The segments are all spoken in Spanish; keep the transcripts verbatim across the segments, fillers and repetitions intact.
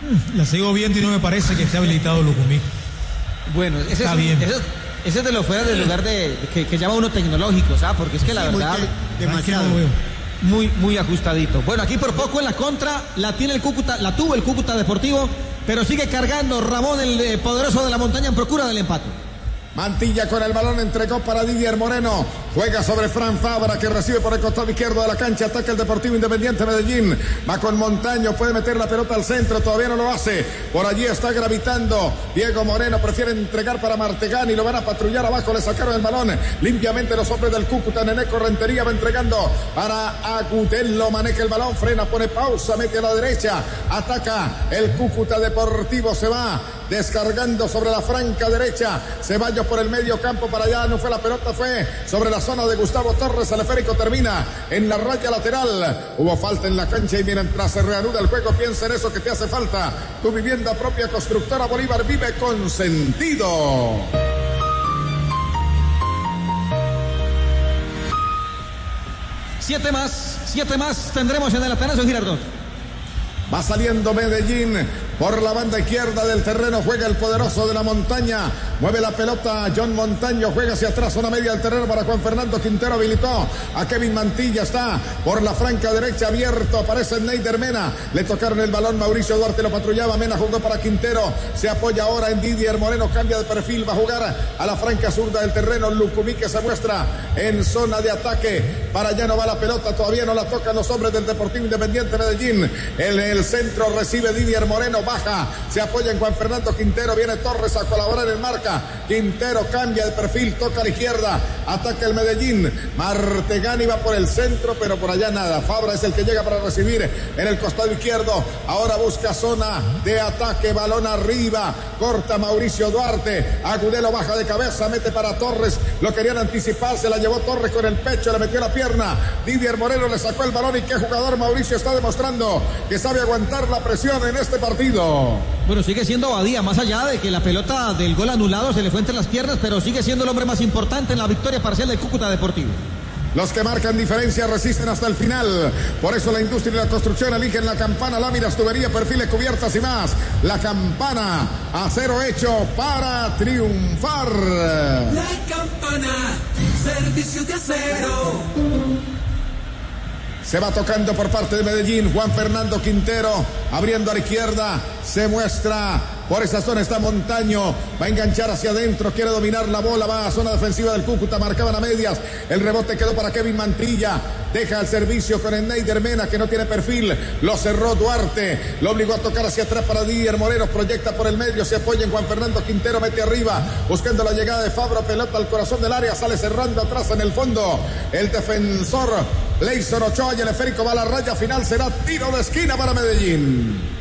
La sigo viendo y no me parece que esté habilitado Lucumí. Bueno, ese Está es, bien. Ese es, ese es de los fuera del lugar de, de que, que llama uno tecnológico, ¿sabes? Porque es que la Sí, muy verdad, que- demasiado. No veo. muy, muy ajustadito. Bueno, aquí por poco en la contra la tiene el Cúcuta, la tuvo el Cúcuta Deportivo, pero sigue cargando Ramón, el eh, poderoso de la montaña, en procura del empate. Mantilla con el balón, entregó para Didier Moreno, juega sobre Fran Fabra, que recibe por el costado izquierdo de la cancha, ataca el Deportivo Independiente Medellín, va con Montaño, puede meter la pelota al centro, todavía no lo hace, por allí está gravitando Diego Moreno, prefiere entregar para Martegani, lo van a patrullar abajo, le sacaron el balón, limpiamente los hombres del Cúcuta, Neneco Rentería va entregando para Agudelo, maneja el balón, frena, pone pausa, mete a la derecha, ataca el Cúcuta Deportivo, se va descargando sobre la franca derecha, Ceballos por el medio campo para allá, no fue la pelota, fue sobre la zona de Gustavo Torres, el esférico termina en la raya lateral, hubo falta en la cancha y mientras se reanuda el juego, piensa en eso que te hace falta, tu vivienda propia Constructora Bolívar, vive con sentido. Siete más, siete más tendremos en el Atanasio Girardot. Va saliendo Medellín por la banda izquierda del terreno, juega el poderoso de la montaña, mueve la pelota John Montaño, juega hacia atrás, zona media del terreno para Juan Fernando Quintero, habilitó a Kevin Mantilla, está por la franca derecha abierto, aparece Neider Mena, le tocaron el balón, Mauricio Duarte lo patrullaba, Mena jugó para Quintero, se apoya ahora en Didier Moreno, cambia de perfil, va a jugar a la franca zurda del terreno, Lucumí que se muestra en zona de ataque, para allá no va la pelota, todavía no la tocan los hombres del Deportivo Independiente Medellín, el, el centro recibe Didier Moreno, baja, se apoya en Juan Fernando Quintero, viene Torres a colaborar en marca, Quintero cambia de perfil, toca a la izquierda, ataca el Medellín, Martegani va por el centro, pero por allá nada, Fabra es el que llega para recibir en el costado izquierdo, ahora busca zona de ataque, balón arriba, corta Mauricio Duarte, Agudelo baja de cabeza, mete para Torres, lo querían anticipar, se la llevó Torres con el pecho, le metió la pierna, Didier Moreno le sacó el balón y qué jugador Mauricio está demostrando que sabe aguantar la presión en este partido. Bueno, sigue siendo Badía, más allá de que la pelota del gol anulado se le fue entre las piernas, pero sigue siendo el hombre más importante en la victoria parcial del Cúcuta Deportivo. Los que marcan diferencia resisten hasta el final. Por eso la industria y la construcción eligen la Campana, láminas, tubería, perfiles, cubiertas y más. La Campana, acero hecho para triunfar. La Campana, servicio de acero. Se va tocando por parte de Medellín, Juan Fernando Quintero, abriendo a la izquierda, se muestra por esa zona, está Montaño, va a enganchar hacia adentro, quiere dominar la bola, va a zona defensiva del Cúcuta, marcaban a medias, el rebote quedó para Kevin Mantilla, deja el servicio con el Neider Mena, que no tiene perfil, lo cerró Duarte, lo obligó a tocar hacia atrás para Didier Moreno, proyecta por el medio, se apoya en Juan Fernando Quintero, mete arriba, buscando la llegada de Fabra, pelota al corazón del área, sale cerrando atrás en el fondo, el defensor Leison Ochoa y el esférico va a la raya final, será tiro de esquina para Medellín.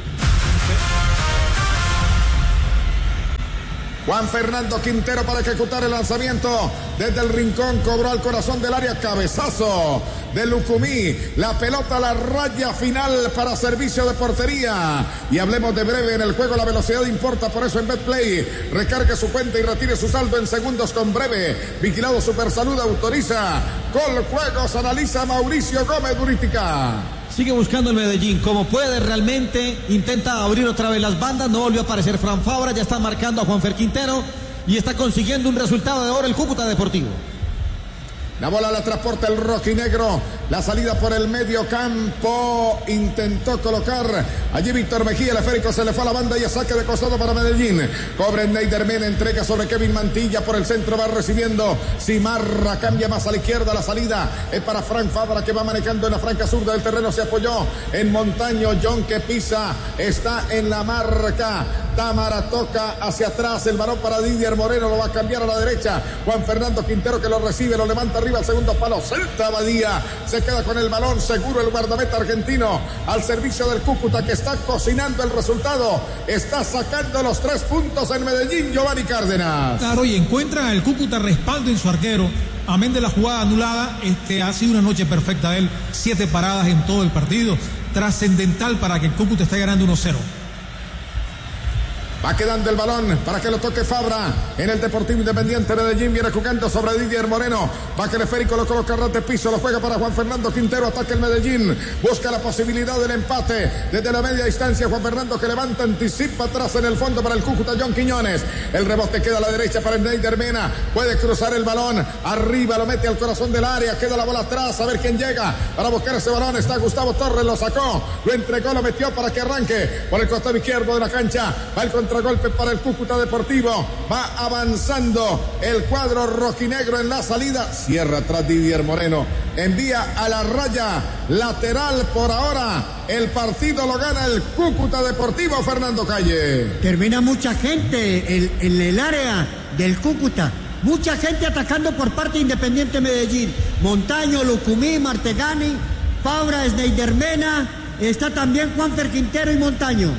Juan Fernando Quintero para ejecutar el lanzamiento desde el rincón, cobró al corazón del área, cabezazo de Lucumí, la pelota a la raya final para servicio de portería. Y hablemos de breve en el juego, la velocidad importa, por eso en Betplay recargue su cuenta y retire su saldo en segundos con breve. Vigilado Supersalud, autoriza Gol Juegos, analiza Mauricio Gómez Durítica. Sigue buscando el Medellín, como puede realmente, intenta abrir otra vez las bandas, no volvió a aparecer Fran Fabra, ya está marcando a Juanfer Quintero y está consiguiendo un resultado de oro el Cúcuta Deportivo. La bola la transporta el rojinegro, la salida por el medio campo, intentó colocar allí Víctor Mejía, el esférico se le fue a la banda y a saque de costado para Medellín. Cobre Neider Mena, entrega sobre Kevin Mantilla, por el centro va recibiendo Cimarra, cambia más a la izquierda, la salida es para Fran Fabra que va manejando en la franca zurda del terreno, se apoyó en Montaño, John que pisa, está en la marca, Támara toca hacia atrás, el balón para Didier Moreno, lo va a cambiar a la derecha, Juan Fernando Quintero que lo recibe, lo levanta arriba al segundo palo, Celta Badía, se queda con el balón seguro el guardameta argentino, al servicio del Cúcuta que está cocinando el resultado, está sacando los tres puntos en Medellín, Giovanni Cárdenas. Claro, y encuentra el Cúcuta respaldo en su arquero, amén de la jugada anulada, este ha sido una noche perfecta de él, siete paradas en todo el partido, trascendental para que el Cúcuta esté ganando uno cero. Va quedando el balón para que lo toque Fabra en el Deportivo Independiente Medellín. Viene jugando sobre Didier Moreno. Va que el esférico, lo coloca ante piso. Lo juega para Juan Fernando Quintero. Ataca el Medellín. Busca la posibilidad del empate desde la media distancia. Juan Fernando que levanta, anticipa atrás en el fondo para el Cúcuta. John Quiñones. El rebote queda a la derecha para el Neider Mena. Puede cruzar el balón. Arriba lo mete al corazón del área. Queda la bola atrás. A ver quién llega para buscar ese balón. Está Gustavo Torres. Lo sacó. Lo entregó. Lo metió para que arranque por el costado izquierdo de la cancha. Va el contragolpe para el Cúcuta Deportivo. Va avanzando el cuadro rojinegro en la salida. Cierra atrás Didier Moreno. Envía a la raya lateral por ahora. El partido lo gana el Cúcuta Deportivo, Fernando Calle. Termina mucha gente en, en el área del Cúcuta. Mucha gente atacando por parte de Independiente Medellín. Montaño, Lucumí, Martegani, Fabra, Neider Mena. Está también Juanfer Quintero y Montaño.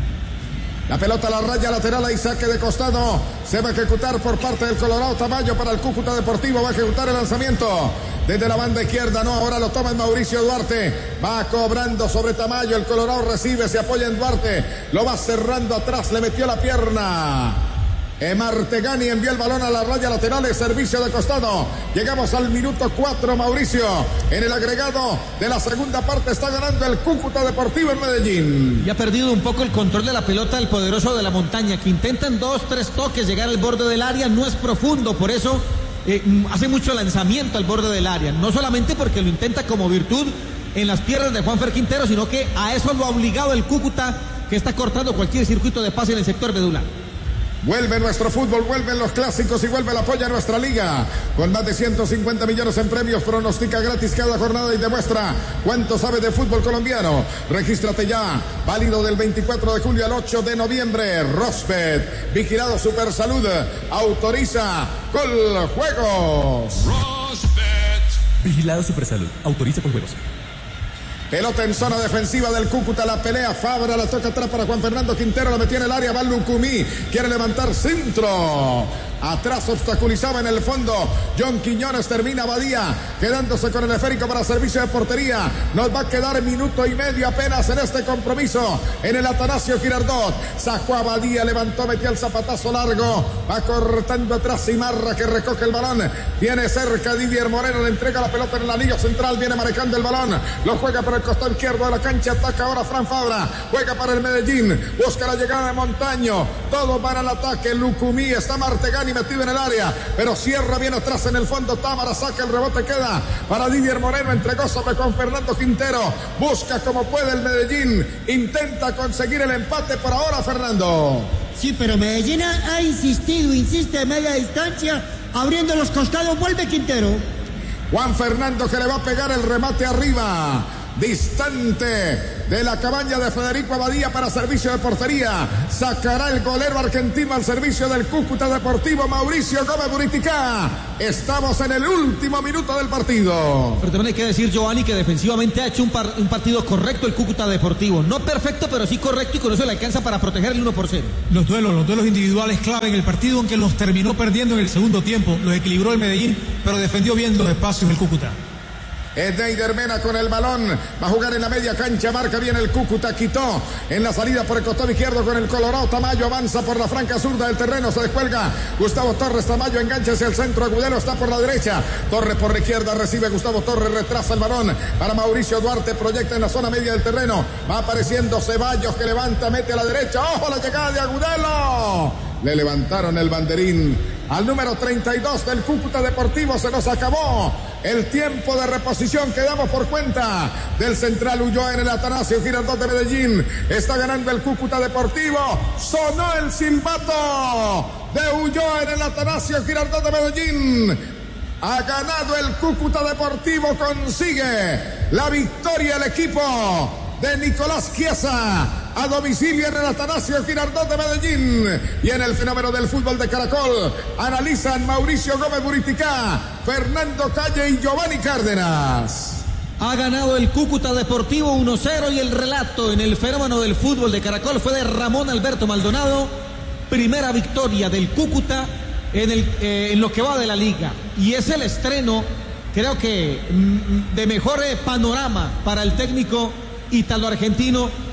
La pelota a la raya lateral, ahí saque de costado. Se va a ejecutar por parte del Colorado Tamayo para el Cúcuta Deportivo. Va a ejecutar el lanzamiento desde la banda izquierda. No, ahora lo toma el Mauricio Duarte. Va cobrando sobre Tamayo. El Colorado recibe, se apoya en Duarte. Lo va cerrando atrás, le metió la pierna. Eh, Martegani envía el balón a la raya lateral, de servicio de costado. Llegamos al minuto cuatro, Mauricio. En el agregado de la segunda parte está ganando el Cúcuta Deportivo en Medellín. Y ha perdido un poco el control de la pelota el poderoso de la Montaña, que intentan dos, tres toques llegar al borde del área. No es profundo, por eso eh, hace mucho lanzamiento al borde del área. No solamente porque lo intenta como virtud en las piernas de Juanfer Quintero, sino que a eso lo ha obligado el Cúcuta, que está cortando cualquier circuito de pase en el sector medular. Vuelve nuestro fútbol, vuelven los clásicos y vuelve el apoyo a nuestra liga. Con más de ciento cincuenta millones en premios, pronostica gratis cada jornada y demuestra cuánto sabe de fútbol colombiano. Regístrate ya, válido del veinticuatro de julio al ocho de noviembre. Rosbet, vigilado Supersalud, autoriza Gol Juegos. Rosbet, vigilado Supersalud, autoriza con juegos. Pelota en zona defensiva del Cúcuta, la pelea Fabra, la toca atrás para Juan Fernando Quintero, la metió en el área, va Lucumí, quiere levantar centro. Atrás obstaculizaba en el fondo John Quiñones, termina Badía, quedándose con el esférico para servicio de portería. Nos va a quedar minuto y medio apenas en este compromiso, en el Atanasio Girardot. Sacó a Badía, levantó, metió el zapatazo largo, va cortando atrás Cimarra que recoge el balón. Tiene cerca Didier Moreno, le entrega la pelota en el anillo central, viene manejando el balón, lo juega para el costado izquierdo de la cancha, ataca ahora Fran Fabra, juega para el Medellín, busca la llegada de Montaño, todo para el ataque. Lucumí, está Martegani metido en el área, pero cierra bien atrás en el fondo. Támara saca el rebote, queda para Didier Moreno, entregó sobre con Fernando Quintero, busca como puede el Medellín, intenta conseguir el empate por ahora, Fernando. Sí, pero Medellín ha, ha insistido, insiste de media distancia, abriendo los costados, vuelve Quintero. Juan Fernando que le va a pegar el remate arriba, distante de la cabaña de Federico Abadía para servicio de portería. Sacará el golero argentino al servicio del Cúcuta Deportivo, Mauricio Gómez Buriticá. Estamos en el último minuto del partido. Pero también hay que decir, Giovanni, que defensivamente ha hecho un, par, un partido correcto el Cúcuta Deportivo. No perfecto, pero sí correcto, y con eso le alcanza para proteger el uno por cero. Los duelos, los duelos individuales clave en el partido, aunque los terminó perdiendo en el segundo tiempo. Los equilibró el Medellín, pero defendió bien los espacios el Cúcuta. Es Neider Mena con el balón, va a jugar en la media cancha, marca bien el Cúcuta, quitó en la salida por el costado izquierdo con el Colorado. Tamayo avanza por la franca zurda del terreno, se descuelga Gustavo Torres. Tamayo engancha hacia el centro, Agudelo está por la derecha, Torres por la izquierda, recibe Gustavo Torres, retrasa el balón para Mauricio Duarte, proyecta en la zona media del terreno, va apareciendo Ceballos que levanta, mete a la derecha, ojo la llegada de Agudelo, le levantaron el banderín al número treinta y dos del Cúcuta Deportivo. Se nos acabó el tiempo de reposición, quedamos por cuenta del central Ulloa en el Atanasio Girardot de Medellín. Está ganando el Cúcuta Deportivo, sonó el silbato de Ulloa en el Atanasio Girardot de Medellín. Ha ganado el Cúcuta Deportivo, consigue la victoria el equipo de Nicolás Chiesa a domicilio en el Atanasio Girardot de Medellín. Y en el fenómeno del fútbol de Caracol analizan Mauricio Gómez Buriticá, Fernando Calle y Giovanni Cárdenas. Ha ganado el Cúcuta Deportivo uno cero, y el relato en el fenómeno del fútbol de Caracol fue de Ramón Alberto Maldonado. Primera victoria del Cúcuta en, el, eh, en lo que va de la liga, y es el estreno, creo que de mejor panorama para el técnico italo-argentino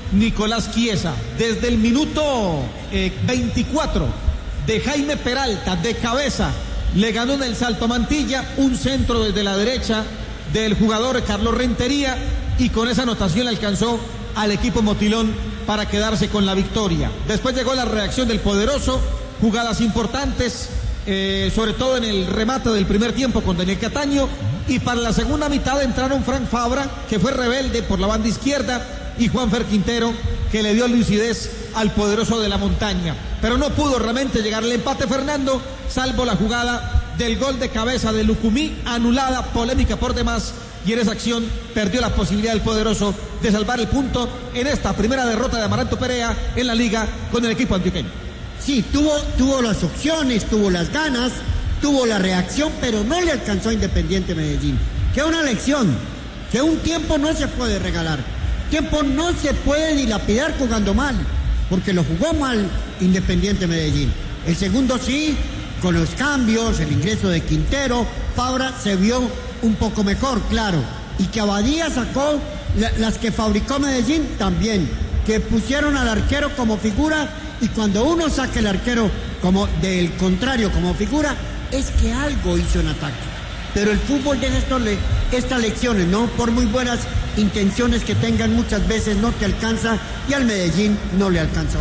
Nicolás Chiesa. Desde el minuto eh, veinticuatro de Jaime Peralta, de cabeza, le ganó en el saltomantilla, un centro desde la derecha del jugador Carlos Rentería, y con esa anotación alcanzó al equipo Motilón para quedarse con la victoria. Después llegó la reacción del Poderoso, jugadas importantes, eh, sobre todo en el remate del primer tiempo con Daniel Cataño, y para la segunda mitad entraron Frank Fabra, que fue rebelde por la banda izquierda, y Juanfer Quintero, que le dio lucidez al Poderoso de la Montaña. Pero no pudo realmente llegar al empate, Fernando, salvo la jugada del gol de cabeza de Lucumí, anulada, polémica por demás, y en esa acción perdió la posibilidad del Poderoso de salvar el punto en esta primera derrota de Amaranto Perea en la liga con el equipo antioqueño. Sí, tuvo, tuvo las opciones, tuvo las ganas, tuvo la reacción, pero no le alcanzó a Independiente Medellín. Que una lección, que un tiempo no se puede regalar, tiempo no se puede dilapidar jugando mal, porque lo jugó mal Independiente Medellín. El segundo sí, con los cambios, el ingreso de Quintero, Fabra se vio un poco mejor, claro, y que Abadía sacó la, las que fabricó Medellín también, que pusieron al arquero como figura, y cuando uno saca el arquero como del contrario como figura, es que algo hizo en ataque. Pero el fútbol deja esto, estas lecciones, ¿no? Por muy buenas intenciones que tengan, muchas veces no te alcanza, y al Medellín no le alcanzó.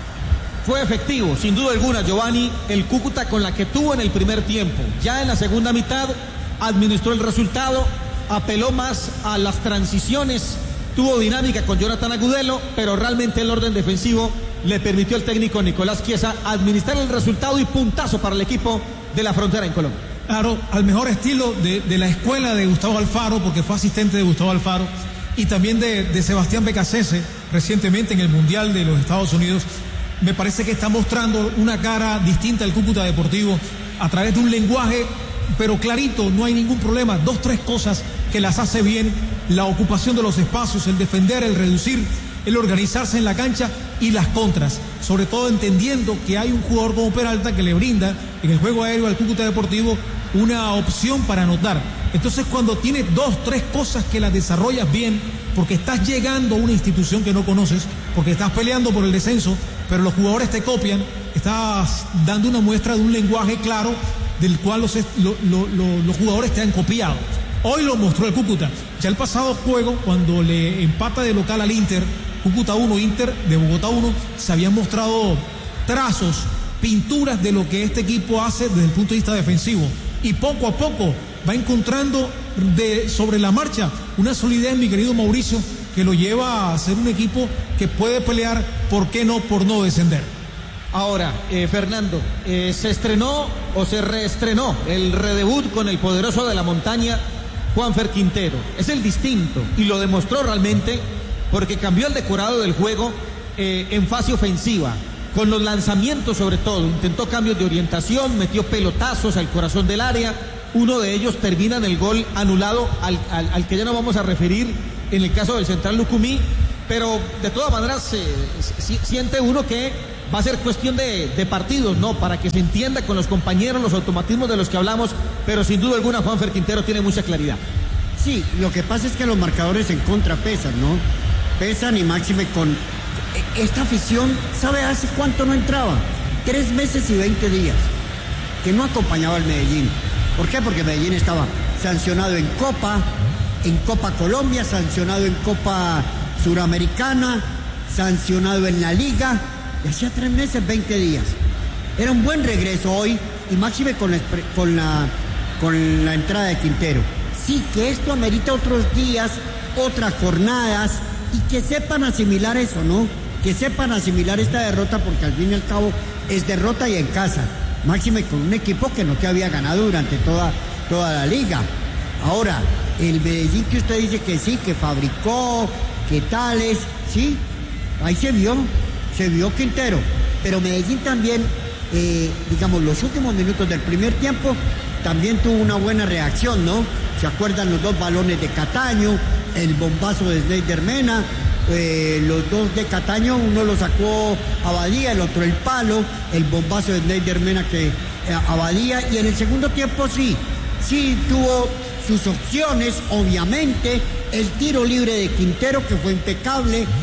Fue efectivo, sin duda alguna, Giovanni, el Cúcuta con la que tuvo en el primer tiempo. Ya en la segunda mitad administró el resultado, apeló más a las transiciones, tuvo dinámica con Jonathan Agudelo, pero realmente el orden defensivo le permitió al técnico Nicolás Chiesa administrar el resultado, y puntazo para el equipo de la Frontera en Colombia. Claro, al mejor estilo de, de la escuela de Gustavo Alfaro, porque fue asistente de Gustavo Alfaro, y también de, de Sebastián Becasese, recientemente en el Mundial de los Estados Unidos. Me parece que está mostrando una cara distinta al Cúcuta Deportivo a través de un lenguaje, pero clarito, no hay ningún problema. Dos, tres cosas que las hace bien: la ocupación de los espacios, el defender, el reducir, el organizarse en la cancha, y las contras, sobre todo entendiendo que hay un jugador como Peralta que le brinda en el juego aéreo al Cúcuta Deportivo una opción para anotar. Entonces, cuando tienes dos, tres cosas que las desarrollas bien, porque estás llegando a una institución que no conoces, porque estás peleando por el descenso, pero los jugadores te copian, estás dando una muestra de un lenguaje claro del cual los, lo, lo, lo, los jugadores te han copiado. Hoy lo mostró el Cúcuta. Ya el pasado juego, cuando le empata de local al Inter, Cúcuta uno, Inter de Bogotá uno, se habían mostrado trazos, pinturas de lo que este equipo hace desde el punto de vista defensivo, y poco a poco va encontrando de, sobre la marcha una solidez, mi querido Mauricio, que lo lleva a ser un equipo que puede pelear, ¿por qué no?, por no descender. Ahora, eh, Fernando, eh, se estrenó o se reestrenó el redebut con el Poderoso de la Montaña, Juanfer Quintero. Es el distinto, y lo demostró realmente, porque cambió el decorado del juego eh, en fase ofensiva, con los lanzamientos sobre todo. Intentó cambios de orientación, metió pelotazos al corazón del área. Uno de ellos termina en el gol anulado al, al, al que ya nos vamos a referir en el caso del central Lucumí, pero de todas maneras eh, si, siente uno que va a ser cuestión de, de partidos, ¿no? Para que se entienda con los compañeros los automatismos de los que hablamos, pero sin duda alguna Juanfer Quintero tiene mucha claridad. Sí, lo que pasa es que los marcadores en contra pesan, ¿no? Pesan, y máxime con esta afición. ¿Sabe hace cuánto no entraba? Tres meses y veinte días que no acompañaba al Medellín. ¿Por qué? Porque Medellín estaba sancionado en Copa, en Copa Colombia, sancionado en Copa Suramericana, sancionado en la Liga, y hacía tres meses, veinte días. Era un buen regreso hoy, y máxime con la, con la, con la entrada de Quintero. Sí, que esto amerita otros días, otras jornadas, y que sepan asimilar eso, ¿no? Que sepan asimilar esta derrota, porque al fin y al cabo es derrota y en casa. Máxime con un equipo que no te había ganado durante toda, toda la liga. Ahora, el Medellín que usted dice que sí, que fabricó, que tales, sí, ahí se vio, se vio Quintero. Pero Medellín también, eh, digamos, los últimos minutos del primer tiempo, también tuvo una buena reacción, ¿no? ¿Se acuerdan los dos balones de Cataño, el bombazo de Sneider Mena? Eh, los dos de Cataño, uno lo sacó Abadía, el otro el palo, el bombazo de Sneider Mena que eh, Abadía, y en el segundo tiempo sí, sí tuvo sus opciones, obviamente, el tiro libre de Quintero que fue impecable,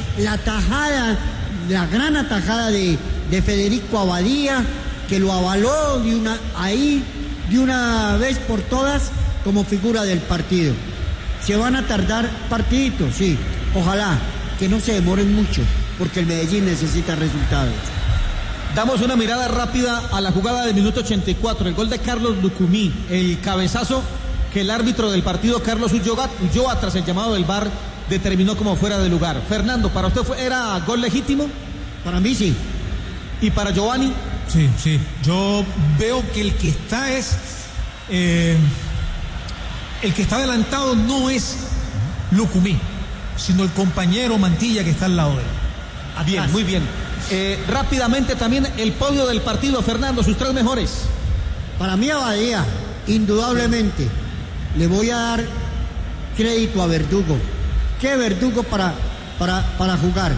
la tajada, la gran atajada de, de Federico Abadía, que lo avaló de una, ahí de una vez por todas como figura del partido. Se van a tardar partiditos, sí, ojalá que no se demoren mucho, porque el Medellín necesita resultados. Damos una mirada rápida a la jugada del minuto ochenta y cuatro, el gol de Carlos Lucumí, el cabezazo que el árbitro del partido, Carlos Ulloa, Ulloa, tras el llamado del V A R, determinó como fuera de lugar. Fernando, ¿para usted fue, era gol legítimo? Para mí sí. ¿Y para Giovanni? Sí, sí. Yo veo que el que está es... Eh, el que está adelantado no es Lucumí, sino el compañero Mantilla que está al lado de él. Bien, muy bien. Eh, rápidamente también el podio del partido, Fernando, sus tres mejores. Para mí Abadía, indudablemente. Le voy a dar crédito a Verdugo. ¿Qué Verdugo para, para, para jugar?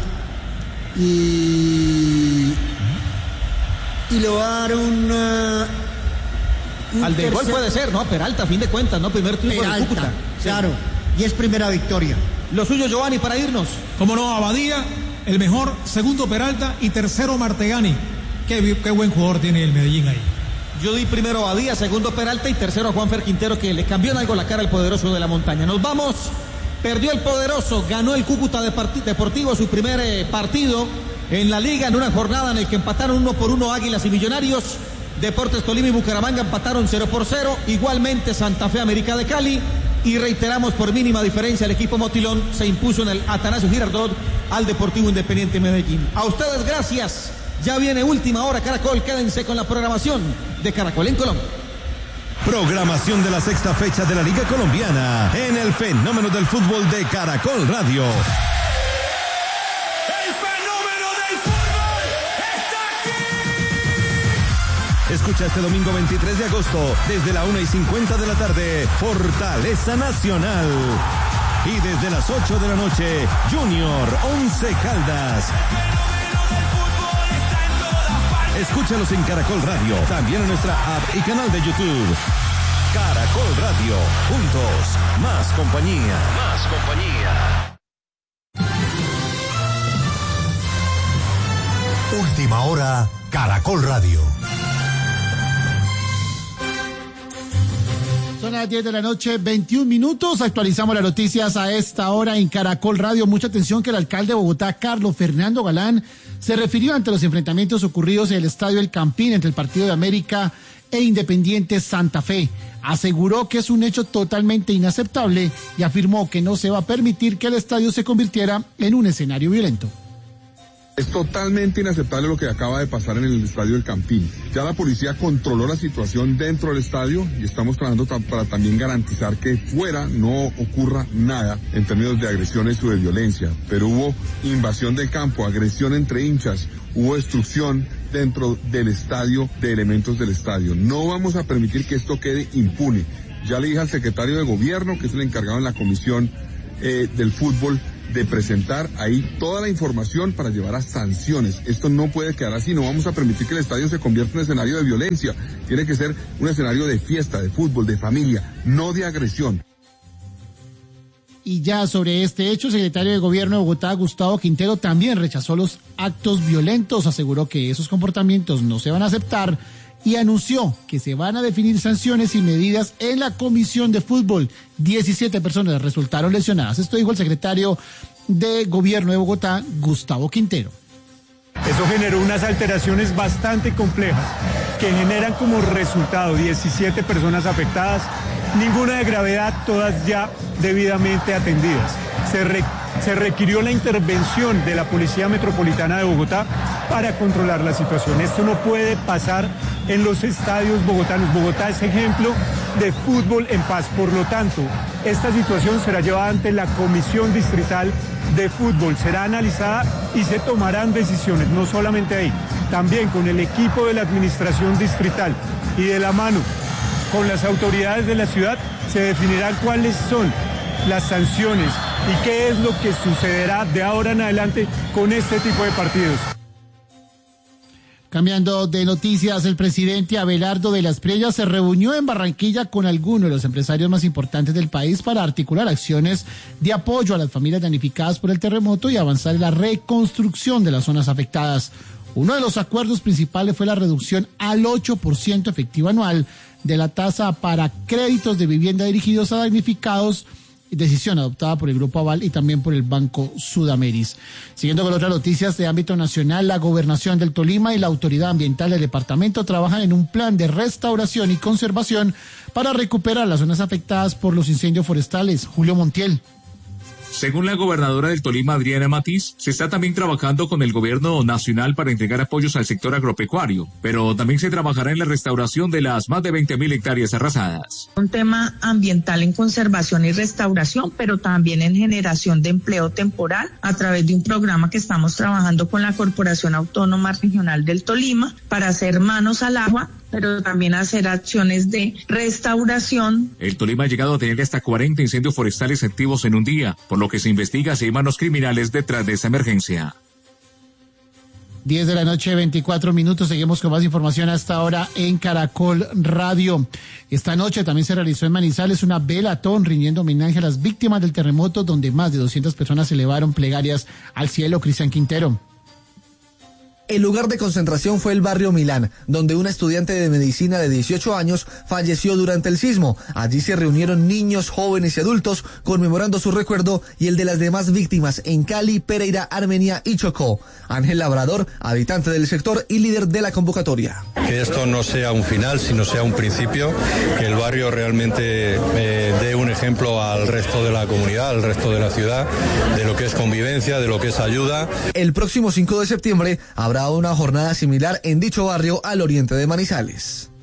Y, y le voy a dar un... Uh, un Al de gol puede ser, ¿no? Peralta, a fin de cuentas, ¿no? Primer triunfo del Cúcuta. Claro, sí. Y es primera victoria. Lo suyo, Giovanni, para irnos. Como no, Abadía, el mejor, segundo Peralta y tercero Martegani. Qué, qué buen jugador tiene el Medellín ahí. Yo di primero a Abadía, segundo Peralta y tercero a Juanfer Quintero, que le cambió en algo la cara al poderoso de la montaña. Nos vamos. Perdió el poderoso, ganó el Cúcuta Deportivo su primer eh, partido en la liga, en una jornada en la que empataron uno por uno Águilas y Millonarios. Deportes Tolima y Bucaramanga empataron cero por cero. Igualmente Santa Fe, América de Cali. Y reiteramos, por mínima diferencia, el equipo Motilón se impuso en el Atanasio Girardot al Deportivo Independiente Medellín. A ustedes gracias. Ya viene Última Hora Caracol. Quédense con la programación de Caracol en Colombia. Programación de la sexta fecha de la Liga Colombiana en el fenómeno del fútbol de Caracol Radio. El fenómeno del fútbol está aquí. Escucha este domingo veintitrés de agosto desde la una y cincuenta de la tarde, Fortaleza Nacional. Y desde las ocho de la noche, Junior Once Caldas. Escúchalos en Caracol Radio, también en nuestra app y canal de YouTube. Caracol Radio, juntos, más compañía, más compañía. Última Hora, Caracol Radio. Son las diez de la noche, veintiún minutos. Actualizamos las noticias a esta hora en Caracol Radio. Mucha atención que el alcalde de Bogotá, Carlos Fernando Galán, se refirió ante los enfrentamientos ocurridos en el Estadio El Campín entre el Partido de América e Independiente Santa Fe. Aseguró que es un hecho totalmente inaceptable y afirmó que no se va a permitir que el estadio se convirtiera en un escenario violento. Es totalmente inaceptable lo que acaba de pasar en el Estadio del Campín. Ya la policía controló la situación dentro del estadio y estamos trabajando para también garantizar que fuera no ocurra nada en términos de agresiones o de violencia. Pero hubo invasión del campo, agresión entre hinchas, hubo destrucción dentro del estadio de elementos del estadio. No vamos a permitir que esto quede impune. Ya le dije al secretario de gobierno, que es el encargado en la comisión eh, del fútbol, de presentar ahí toda la información para llevar a sanciones. Esto no puede quedar así, no vamos a permitir que el estadio se convierta en escenario de violencia. Tiene que ser un escenario de fiesta, de fútbol, de familia, no de agresión. Y ya sobre este hecho, el secretario de Gobierno de Bogotá, Gustavo Quintero, también rechazó los actos violentos, aseguró que esos comportamientos no se van a aceptar y anunció que se van a definir sanciones y medidas en la comisión de fútbol. diecisiete personas resultaron lesionadas. Esto dijo el secretario de Gobierno de Bogotá, Gustavo Quintero. Eso generó unas alteraciones bastante complejas que generan como resultado diecisiete personas afectadas, ninguna de gravedad, todas ya debidamente atendidas. Se, re, se requirió la intervención de la Policía Metropolitana de Bogotá para controlar la situación. Esto no puede pasar en los estadios bogotanos. Bogotá es ejemplo de fútbol en paz. Por lo tanto, esta situación será llevada ante la Comisión Distrital de Fútbol. Será analizada y se tomarán decisiones, no solamente ahí, también con el equipo de la Administración Distrital y de la mano con las autoridades de la ciudad se definirán cuáles son las sanciones y qué es lo que sucederá de ahora en adelante con este tipo de partidos. Cambiando de noticias, el presidente Abelardo de las Priellas se reunió en Barranquilla con algunos de los empresarios más importantes del país para articular acciones de apoyo a las familias damnificadas por el terremoto y avanzar en la reconstrucción de las zonas afectadas. Uno de los acuerdos principales fue la reducción al ocho por ciento efectivo anual de la tasa para créditos de vivienda dirigidos a damnificados, decisión adoptada por el Grupo Aval y también por el Banco Sudameris. Siguiendo con otras noticias de ámbito nacional, la Gobernación del Tolima y la Autoridad Ambiental del departamento trabajan en un plan de restauración y conservación para recuperar las zonas afectadas por los incendios forestales. Julio Montiel. Según la gobernadora del Tolima, Adriana Matiz, se está también trabajando con el gobierno nacional para entregar apoyos al sector agropecuario, pero también se trabajará en la restauración de las más de veinte mil hectáreas arrasadas. Un tema ambiental en conservación y restauración, pero también en generación de empleo temporal a través de un programa que estamos trabajando con la Corporación Autónoma Regional del Tolima para hacer manos al agua, pero también hacer acciones de restauración. El Tolima ha llegado a tener hasta cuarenta incendios forestales activos en un día, por lo que se investiga si hay manos criminales detrás de esa emergencia. diez de la noche, veinticuatro minutos. Seguimos con más información hasta ahora en Caracol Radio. Esta noche también se realizó en Manizales una velatón rindiendo homenaje a las víctimas del terremoto, donde más de doscientas personas elevaron plegarias al cielo. Cristian Quintero. El lugar de concentración fue el barrio Milán, donde una estudiante de medicina de dieciocho años falleció durante el sismo. Allí se reunieron niños, jóvenes y adultos conmemorando su recuerdo y el de las demás víctimas en Cali, Pereira, Armenia y Chocó. Ángel Labrador, habitante del sector y líder de la convocatoria. Que esto no sea un final, sino sea un principio, que el barrio realmente eh, dé un ejemplo al resto de la comunidad, al resto de la ciudad, de lo que es convivencia, de lo que es ayuda. El próximo cinco de septiembre habrá una jornada similar en dicho barrio al oriente de Manizales.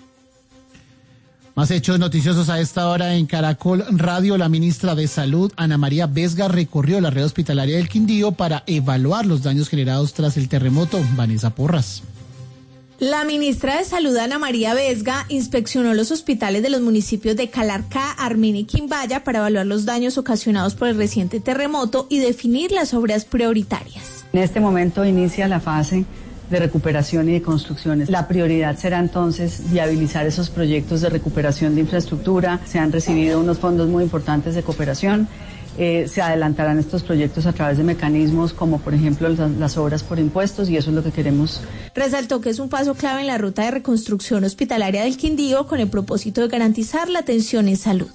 Más hechos noticiosos a esta hora en Caracol Radio. La ministra de Salud, Ana María Vesga, recorrió la red hospitalaria del Quindío para evaluar los daños generados tras el terremoto. Vanessa Porras. La ministra de Salud, Ana María Vesga, inspeccionó los hospitales de los municipios de Calarcá, Armenia y Quimbaya para evaluar los daños ocasionados por el reciente terremoto y definir las obras prioritarias. En este momento inicia la fase de recuperación y de construcciones. La prioridad será entonces viabilizar esos proyectos de recuperación de infraestructura. Se han recibido unos fondos muy importantes de cooperación. Eh, se adelantarán estos proyectos a través de mecanismos como por ejemplo las, las obras por impuestos, y eso es lo que queremos. Resaltó que es un paso clave en la ruta de reconstrucción hospitalaria del Quindío con el propósito de garantizar la atención en salud.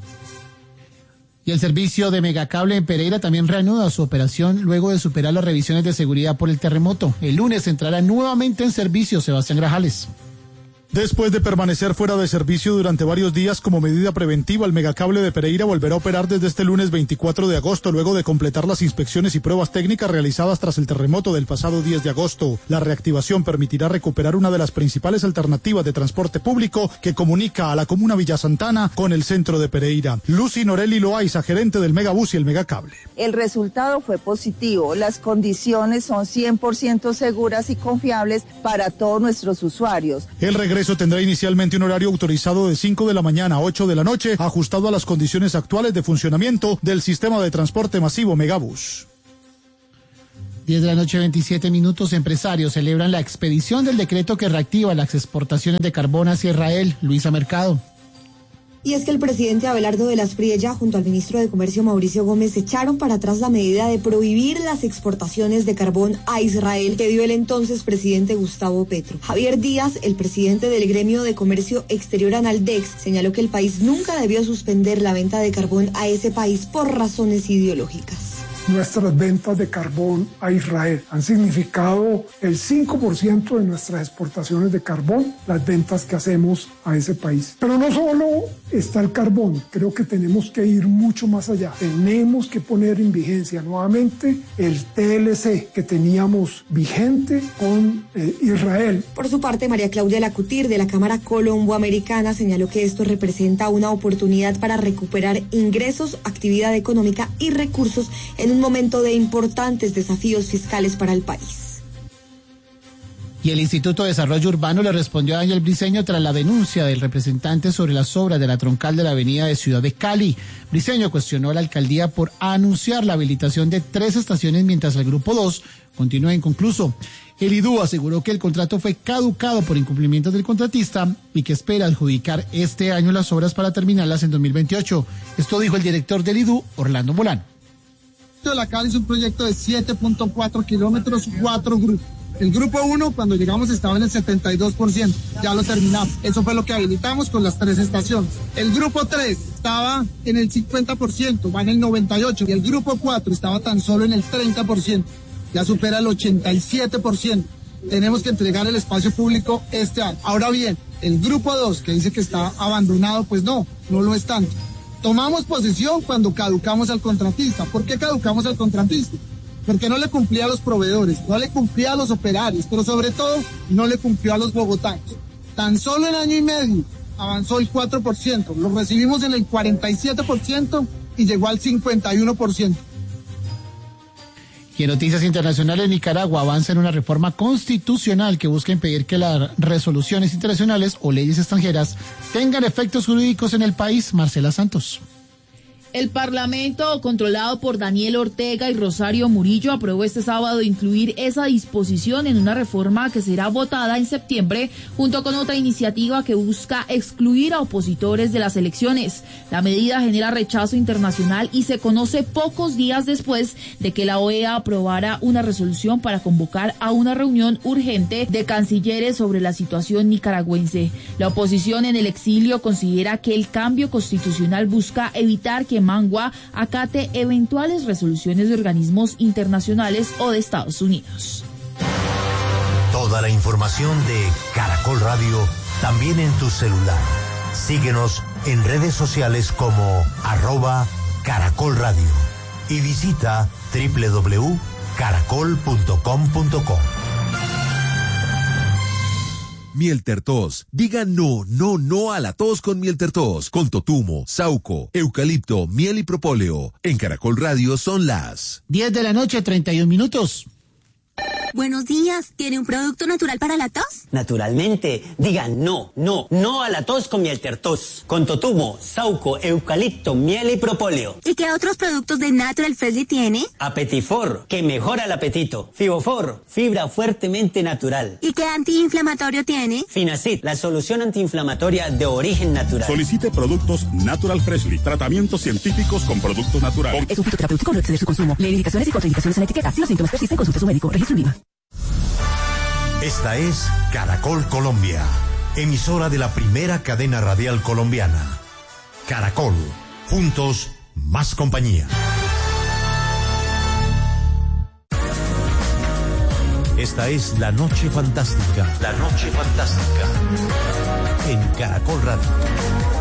Y el servicio de Megacable en Pereira también reanuda su operación luego de superar las revisiones de seguridad por el terremoto. El lunes entrará nuevamente en servicio. Sebastián Grajales. Después de permanecer fuera de servicio durante varios días como medida preventiva, el Megacable de Pereira volverá a operar desde este lunes veinticuatro de agosto, luego de completar las inspecciones y pruebas técnicas realizadas tras el terremoto del pasado diez de agosto. La reactivación permitirá recuperar una de las principales alternativas de transporte público que comunica a la comuna Villa Santana con el centro de Pereira. Lucy Norelli Loaiza, gerente del Megabús y el Megacable. El resultado fue positivo. Las condiciones son cien por ciento seguras y confiables para todos nuestros usuarios. El regreso Eso tendrá inicialmente un horario autorizado de cinco de la mañana a ocho de la noche, ajustado a las condiciones actuales de funcionamiento del sistema de transporte masivo Megabús. diez de la noche, veintisiete minutos. Empresarios celebran la expedición del decreto que reactiva las exportaciones de carbón hacia Israel. Luisa Mercado. Y es que el presidente Abelardo de las Priellas junto al ministro de Comercio Mauricio Gómez echaron para atrás la medida de prohibir las exportaciones de carbón a Israel que dio el entonces presidente Gustavo Petro. Javier Díaz, el presidente del gremio de comercio exterior Analdex, señaló que el país nunca debió suspender la venta de carbón a ese país por razones ideológicas. Nuestras ventas de carbón a Israel han significado el cinco por ciento de nuestras exportaciones de carbón, las ventas que hacemos a ese país. Pero no solo está el carbón, creo que tenemos que ir mucho más allá. Tenemos que poner en vigencia nuevamente el T L C que teníamos vigente con eh, Israel. Por su parte, María Claudia Lacutir de la Cámara Colombo-Americana señaló que esto representa una oportunidad para recuperar ingresos, actividad económica y recursos en un momento de importantes desafíos fiscales para el país. Y el Instituto de Desarrollo Urbano le respondió a Daniel Briceño tras la denuncia del representante sobre las obras de la troncal de la avenida de Ciudad de Cali. Briceño cuestionó a la alcaldía por anunciar la habilitación de tres estaciones mientras el grupo dos continúa inconcluso. El I D U aseguró que el contrato fue caducado por incumplimientos del contratista y que espera adjudicar este año las obras para terminarlas en dos mil veintiocho. Esto dijo el director del I D U, Orlando Molano. La Cali es un proyecto de siete punto cuatro kilómetros, cuatro grupos. El grupo uno, cuando llegamos, estaba en el setenta y dos por ciento. Ya lo terminamos. Eso fue lo que habilitamos con las tres estaciones. El grupo tres estaba en el cincuenta por ciento, va en el noventa y ocho por ciento. Y el grupo cuatro estaba tan solo en el treinta por ciento. Ya supera el ochenta y siete por ciento. Tenemos que entregar el espacio público este año. Ahora bien, el grupo dos, que dice que está abandonado, pues no, no lo es tanto. Tomamos posesión cuando caducamos al contratista. ¿Por qué caducamos al contratista? Porque no le cumplía a los proveedores, no le cumplía a los operarios, pero sobre todo no le cumplió a los bogotanos. Tan solo en año y medio avanzó el cuatro por ciento, lo recibimos en el cuarenta y siete por ciento y llegó al cincuenta y uno por ciento. Y en noticias internacionales, Nicaragua avanza en una reforma constitucional que busca impedir que las resoluciones internacionales o leyes extranjeras tengan efectos jurídicos en el país. Marcela Santos. El Parlamento, controlado por Daniel Ortega y Rosario Murillo, aprobó este sábado incluir esa disposición en una reforma que será votada en septiembre, junto con otra iniciativa que busca excluir a opositores de las elecciones. La medida genera rechazo internacional y se conoce pocos días después de que la O E A aprobara una resolución para convocar a una reunión urgente de cancilleres sobre la situación nicaragüense. La oposición en el exilio considera que el cambio constitucional busca evitar que Mangua acate eventuales resoluciones de organismos internacionales o de Estados Unidos. Toda la información de Caracol Radio también en tu celular. Síguenos en redes sociales como arroba Caracol Radio y visita doble u doble u doble u punto caracol punto com punto co. Mieltertos. Diga no, no, no a la tos con Mieltertos. Con totumo, sauco, eucalipto, miel y propóleo. En Caracol Radio son las diez de la noche, treinta y un minutos. Buenos días, ¿tiene un producto natural para la tos? Naturalmente, digan no, no, no a la tos con Mieltertos. Con totumo, sauco, eucalipto, miel y propóleo. ¿Y qué otros productos de Natural Freshly tiene? Apetifor, que mejora el apetito. Fibofor, fibra fuertemente natural. ¿Y qué antiinflamatorio tiene? Finacid, la solución antiinflamatoria de origen natural. Solicite productos Natural Freshly, tratamientos científicos con productos naturales. Es un fitoterapéutico, no exceder su consumo. Lee indicaciones y contraindicaciones en la etiqueta. Si los síntomas persisten, consulte a su médico. Registro INVIMA. Esta es Caracol Colombia, emisora de la primera cadena radial colombiana. Caracol, juntos, más compañía. Esta es La Noche Fantástica. La Noche Fantástica. En Caracol Radio.